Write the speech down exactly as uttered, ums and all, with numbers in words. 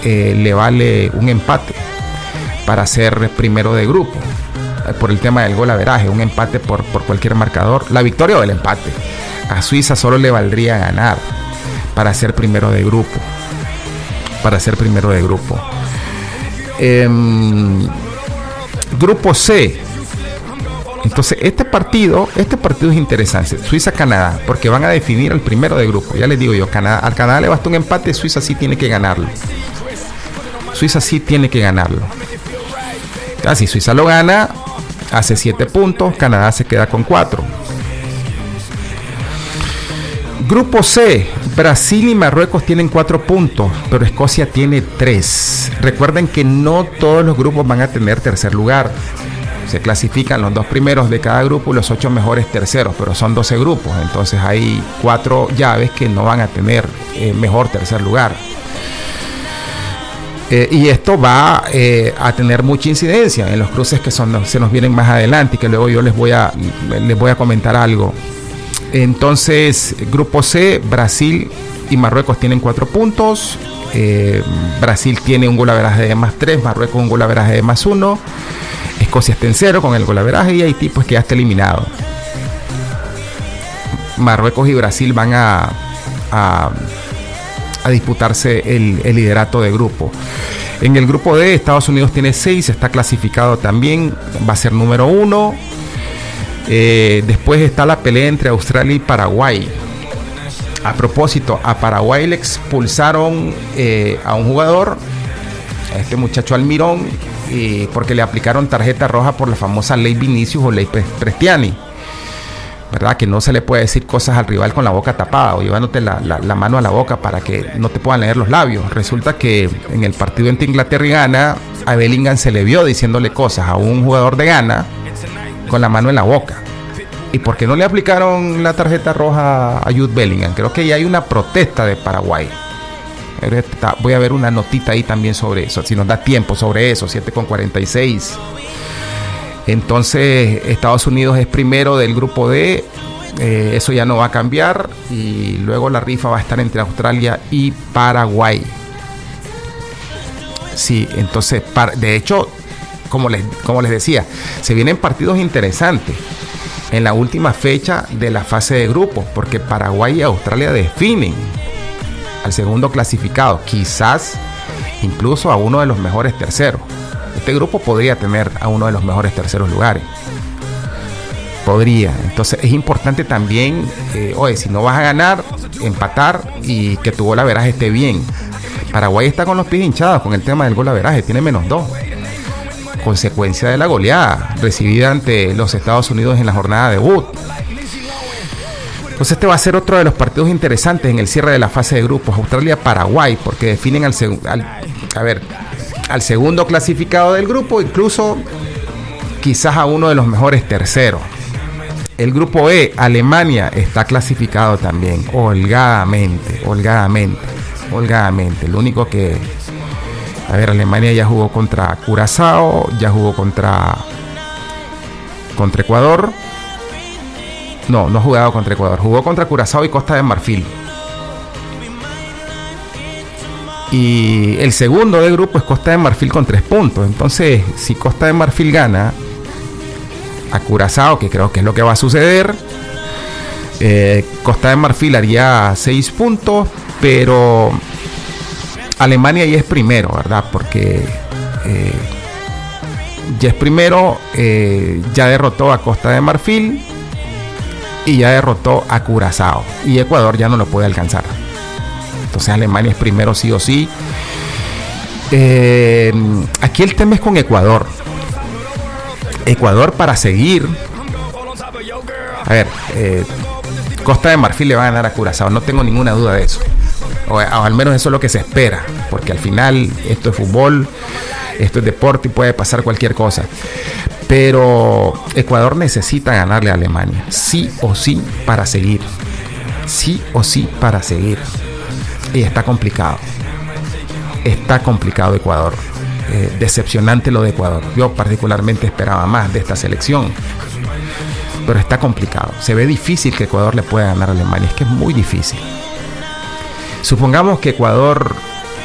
eh, le vale un empate para ser primero de grupo, eh, por el tema del golaveraje, un empate por, por cualquier marcador, la victoria o el empate. A Suiza solo le valdría ganar para ser primero de grupo, para ser primero de grupo. Eh, grupo C. Entonces este partido, este partido es interesante, Suiza-Canadá, porque van a definir al primero de grupo. Ya les digo yo, Canadá, al Canadá le basta un empate, Suiza sí tiene que ganarlo. Suiza sí tiene que ganarlo. Ya, si Suiza lo gana, hace siete puntos, Canadá se queda con cuatro. Grupo C, Brasil y Marruecos tienen cuatro puntos, pero Escocia tiene tres. Recuerden que no todos los grupos van a tener tercer lugar. Se clasifican los dos primeros de cada grupo y los ocho mejores terceros, pero son doce grupos, entonces hay cuatro llaves que no van a tener eh, mejor tercer lugar. Eh, y esto va eh, a tener mucha incidencia en los cruces que son, se nos vienen más adelante y que luego yo les voy a, les voy a comentar algo. Entonces, grupo C, Brasil y Marruecos tienen cuatro puntos. Eh, Brasil tiene un golaveraje de más tres, Marruecos un golaveraje de más uno. Escocia está en cero con el golaveraje y Haití pues que ya está eliminado. Marruecos y Brasil van a, a, a disputarse el, el liderato de grupo. En el grupo D, Estados Unidos tiene seis, está clasificado también, va a ser número uno. Eh, después está la pelea entre Australia y Paraguay. A propósito, a Paraguay le expulsaron eh, a un jugador, a este muchacho Almirón, y porque le aplicaron tarjeta roja por la famosa ley Vinicius o ley Prestiani, ¿verdad? Que no se le puede decir cosas al rival con la boca tapada o llevándote la, la, la mano a la boca para que no te puedan leer los labios. Resulta que en el partido entre Inglaterra y Ghana, a Bellingham se le vio diciéndole cosas a un jugador de Ghana con la mano en la boca. ¿Y por qué no le aplicaron la tarjeta roja a Jude Bellingham? Creo que ya hay una protesta de Paraguay. Voy a ver una notita ahí también sobre eso, si nos da tiempo, sobre eso, siete con cuarenta y seis. Entonces Estados Unidos es primero del grupo D, eh, eso ya no va a cambiar, y luego la rifa va a estar entre Australia y Paraguay. Sí, entonces, de hecho, como les, como les decía, se vienen partidos interesantes en la última fecha de la fase de grupos, porque Paraguay y Australia definen al segundo clasificado, quizás incluso a uno de los mejores terceros. Este grupo podría tener a uno de los mejores terceros lugares. Podría. Entonces es importante también, eh, oye, si no vas a ganar, empatar y que tu golaveraje esté bien. Paraguay está con los pies hinchados con el tema del golaveraje, tiene menos dos. Consecuencia de la goleada recibida ante los Estados Unidos en la jornada debut. Entonces este va a ser otro de los partidos interesantes en el cierre de la fase de grupos, Australia-Paraguay, porque definen al, seg- al, a ver, al segundo clasificado del grupo, incluso quizás a uno de los mejores terceros. El grupo E, Alemania, está clasificado también, holgadamente, holgadamente, holgadamente. Lo único que, a ver, Alemania ya jugó contra Curazao, ya jugó contra, contra Ecuador. No, no ha jugado contra Ecuador. Jugó contra Curazao y Costa de Marfil. Y el segundo de grupo es Costa de Marfil con tres puntos. Entonces, si Costa de Marfil gana a Curazao, que creo que es lo que va a suceder, eh, Costa de Marfil haría seis puntos, pero Alemania ya es primero, ¿verdad? Porque eh, ya es primero, eh, ya derrotó a Costa de Marfil y ya derrotó a Curazao, y Ecuador ya no lo puede alcanzar. Entonces Alemania es primero sí o sí. Eh, aquí el tema es con Ecuador. Ecuador para seguir. A ver, eh, Costa de Marfil le va a ganar a Curazao, no tengo ninguna duda de eso. O, o al menos eso es lo que se espera, porque al final esto es fútbol, esto es deporte y puede pasar cualquier cosa. Pero Ecuador necesita ganarle a Alemania, sí o sí, para seguir. Sí o sí, para seguir. Y está complicado. Está complicado Ecuador. Eh, decepcionante lo de Ecuador. Yo particularmente esperaba más de esta selección. Pero está complicado. Se ve difícil que Ecuador le pueda ganar a Alemania. Es que es muy difícil. Supongamos que Ecuador